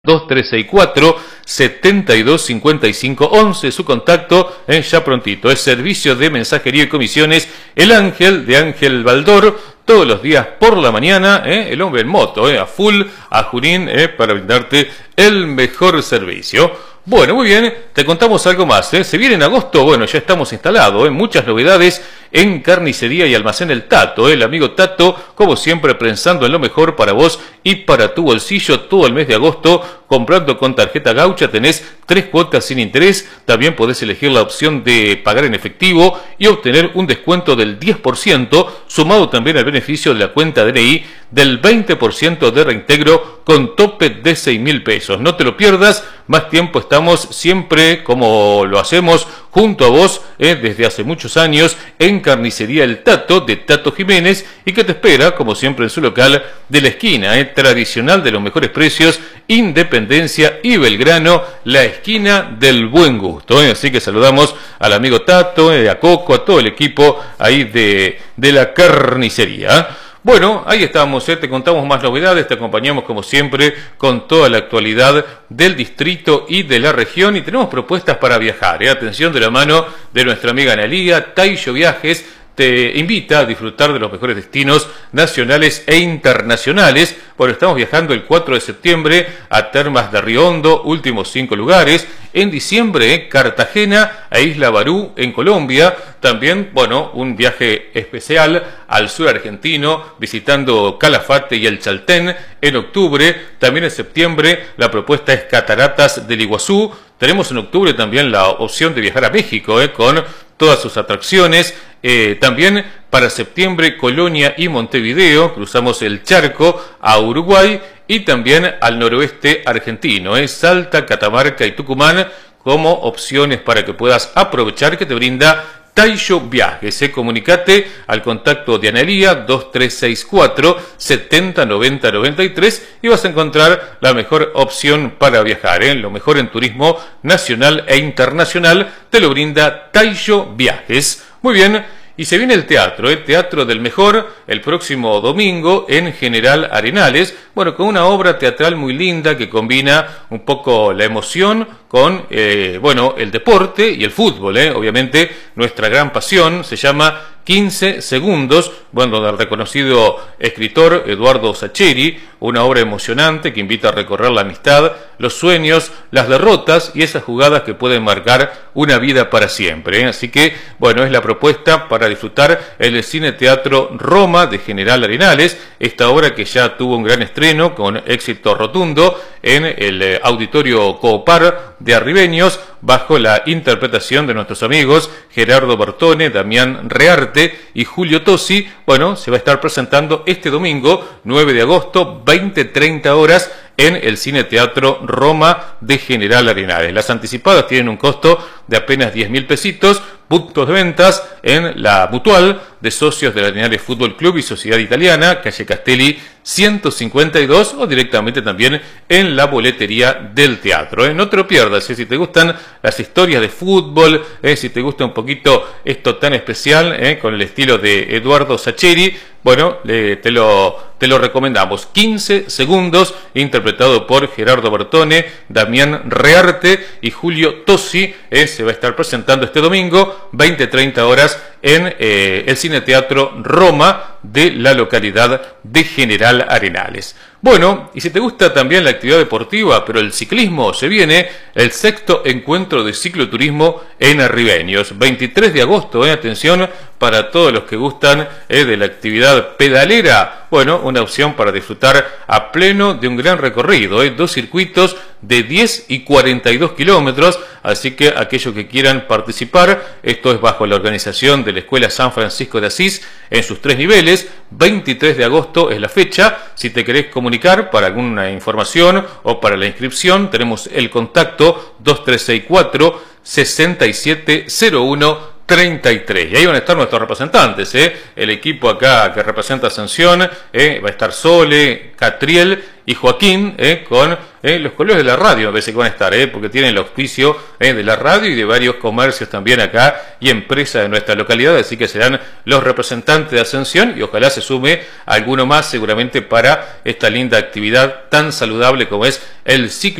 2364 7255 11, su contacto ya prontito. Es servicio de mensajería y comisiones El Ángel de Ángel Baldor, todos los días por la mañana, el hombre en moto, a full a Junín, para brindarte el mejor servicio. Bueno, muy bien, te contamos algo más, se viene en agosto, bueno, ya estamos instalados, muchas novedades en Carnicería y Almacén El Tato, el amigo Tato, como siempre, pensando en lo mejor para vos y para tu bolsillo todo el mes de agosto. Comprando con tarjeta Gaucha tenés 3 cuotas sin interés, también podés elegir la opción de pagar en efectivo y obtener un descuento del 10%, sumado también al beneficio de la cuenta DNI del 20% de reintegro con tope de 6.000 pesos. No te lo pierdas, más tiempo estamos siempre como lo hacemos junto a vos desde hace muchos años en Carnicería El Tato de Tato Jiménez, y que te espera como siempre en su local de la esquina tradicional de los mejores precios, Independencia y Belgrano, la esquina del buen gusto. Así que saludamos al amigo Tato, a Coco, a todo el equipo ahí de la carnicería. Bueno, ahí estamos, te contamos más novedades, te acompañamos como siempre con toda la actualidad del distrito y de la región, y tenemos propuestas para viajar. Atención, de la mano de nuestra amiga Analía, Taillo Viajes te invita a disfrutar de los mejores destinos nacionales e internacionales. Bueno, estamos viajando el 4 de septiembre a Termas de Río Hondo, últimos 5 lugares. En diciembre, Cartagena e Isla Barú en Colombia. También, bueno, un viaje especial al sur argentino, visitando Calafate y el Chaltén en octubre. También en septiembre la propuesta es Cataratas del Iguazú. Tenemos en octubre también la opción de viajar a México, con todas sus atracciones. También para septiembre, Colonia y Montevideo. Cruzamos el charco a Uruguay y también al noroeste argentino, Salta, Catamarca y Tucumán, como opciones para que puedas aprovechar, que te brinda Taillo Viajes. Comunicate al contacto de Analía 2364 70 90 93 y vas a encontrar la mejor opción para viajar. Lo mejor en turismo nacional e internacional te lo brinda Taillo Viajes. Muy bien, y se viene el teatro, Teatro del Mejor, el próximo domingo en General Arenales. Bueno, con una obra teatral muy linda que combina un poco la emoción con, bueno, el deporte y el fútbol, obviamente nuestra gran pasión. Se llama 15 segundos, bueno, del reconocido escritor Eduardo Sacheri, una obra emocionante que invita a recorrer la amistad, los sueños, las derrotas y esas jugadas que pueden marcar una vida para siempre. Así que, bueno, es la propuesta para disfrutar en el Cine Teatro Roma de General Arenales, esta obra que ya tuvo un gran estreno con éxito rotundo en el Auditorio Coopar de Arribeños, bajo la interpretación de nuestros amigos Gerardo Bertone, Damián Rearte y Julio Tosi. Bueno, se va a estar presentando este domingo 9 de agosto, 20-30 horas, en el Cine Teatro Roma de General Arenales. Las anticipadas tienen un costo de apenas 10.000 pesitos. Puntos de ventas en la Mutual de Socios del Arenales Fútbol Club y Sociedad Italiana, calle Castelli 152, o directamente también en la boletería del teatro. No te lo pierdas, si te gustan las historias de fútbol, si te gusta un poquito esto tan especial, con el estilo de Eduardo Sacheri, bueno, te lo recomendamos. 15 segundos, interpretado por Gerardo Bertone, Damián Rearte y Julio Tosi. Se va a estar presentando este domingo, 20-30 horas, en el Cine Teatro Roma de la localidad de General Arenales. Bueno, y si te gusta también la actividad deportiva, pero el ciclismo, se viene el 6º encuentro de cicloturismo en Arribeños, 23 de agosto, atención, para todos los que gustan de la actividad pedalera. Bueno, una opción para disfrutar a pleno de un gran recorrido, 2 circuitos de 10 y 42 kilómetros, así que aquellos que quieran participar, esto es bajo la organización de la Escuela San Francisco de Asís en sus 3 niveles. 23 de agosto es la fecha. Si te querés comunicar para alguna información o para la inscripción, tenemos el contacto 2364 6701 33. Y ahí van a estar nuestros representantes, el equipo acá que representa Ascensión, va a estar Sole, Catriel y Joaquín, con los colores de la radio, me parece que van a estar, porque tienen el auspicio de la radio y de varios comercios también acá y empresas de nuestra localidad, así que serán los representantes de Ascensión y ojalá se sume alguno más seguramente para esta linda actividad tan saludable como es el ciclo